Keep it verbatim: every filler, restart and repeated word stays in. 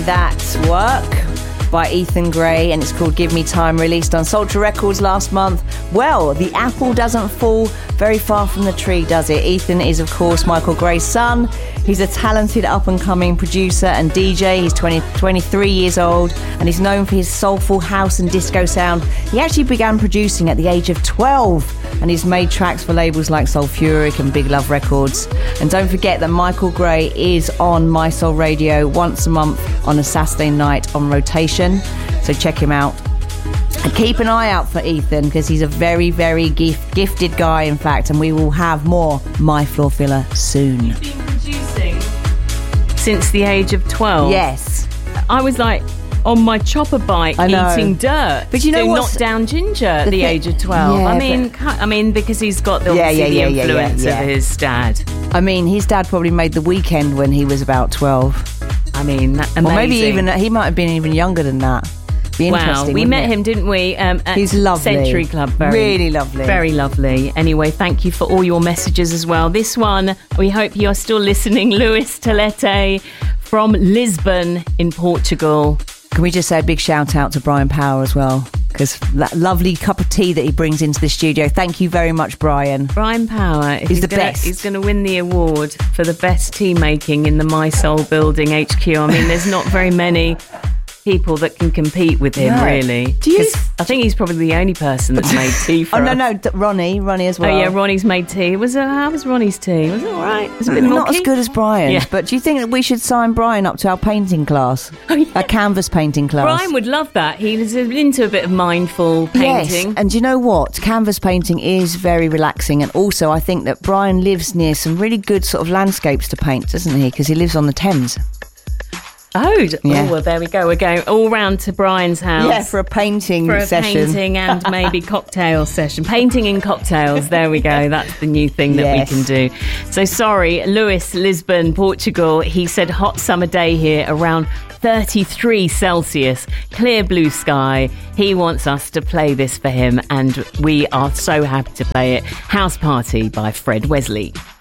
That Work by Ethan Gray, and it's called Give Me Time, released on Sultra Records last month. Well, the apple doesn't fall very far from the tree, does it? Ethan is, of course, Michael Gray's son. He's a talented up-and-coming producer and D J. He's twenty, twenty-three years old, and he's known for his soulful house and disco sound. He actually began producing at the age of twelve, and he's made tracks for labels like Sulfuric and Big Love Records. And don't forget that Michael Gray is on My Soul Radio once a month on a Saturday night on rotation, so check him out. And keep an eye out for Ethan, because he's a very, very gift, gifted guy, in fact, and we will have more My Floor Filler soon. You've been producing since the age of twelve? Yes. I was like on my chopper bike eating dirt, but you know what? Knocked down ginger at the, the age of twelve. Yeah, I mean, but... I mean, because he's got the, yeah, yeah, the yeah, influence yeah, yeah, yeah. of his dad. I mean, his dad probably made The Weeknd when he was about twelve. I mean, that, amazing. Or maybe even he might have been even younger than that. Be wow, we met it? him, didn't we? Um, at He's lovely. Century Club. Very, really lovely. Very lovely. Anyway, thank you for all your messages as well. This one, we hope you're still listening. Luis Telete from Lisbon in Portugal. Can we just say a big shout out to Brian Power as well? Because that lovely cup of tea that he brings into the studio. Thank you very much, Brian. Brian Power. He's, he's the gonna, best. He's going to win the award for the best tea making in the My Soul Building H Q. I mean, there's not very many people that can compete with him, yeah. really. Do you? I think he's probably the only person that's made tea for Oh, no, us. no, Ronnie, Ronnie as well. Oh, yeah, Ronnie's made tea. Was uh, How was Ronnie's tea? Was it all right? Was it a bit milky? Not as good as Brian's, yeah. but do you think that we should sign Brian up to our painting class? Oh, yeah. A canvas painting class? Brian would love that. He's into a bit of mindful painting. Yes, and do you know what? Canvas painting is very relaxing, and also I think that Brian lives near some really good sort of landscapes to paint, doesn't he? Because he lives on the Thames. Oh, yeah. oh, well, there we go. We're going all round to Brian's house. Yeah, for a painting for a session. painting and maybe cocktail session. Painting and cocktails. There we go. That's the new thing that yes. we can do. So sorry, Luis, Lisbon, Portugal. He said hot summer day here, around thirty-three Celsius, clear blue sky. He wants us to play this for him, and we are so happy to play it. House Party by Fred Wesley.